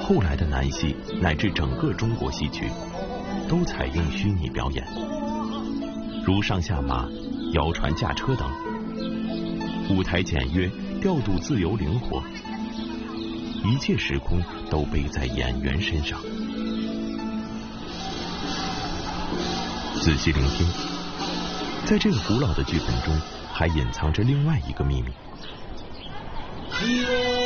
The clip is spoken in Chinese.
后来的南戏乃至整个中国戏曲都采用虚拟表演，如上下马、摇船驾车等，舞台简约，调度自由灵活，一切时空都背在演员身上。仔细聆听，在这个古老的剧本中还隐藏着另外一个秘密。